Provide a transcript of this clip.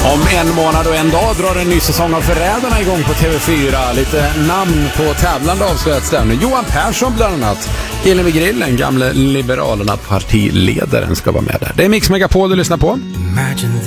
Om en månad och en dag drar en ny säsong av Förrädarna igång på TV4. Lite namn på tävlande avslöjats där nu. Johan Persson bland annat. Killen vid grillen, gamle Liberalerna partiledaren, ska vara med där. Det är Mix Megapol du lyssnar på. Imagine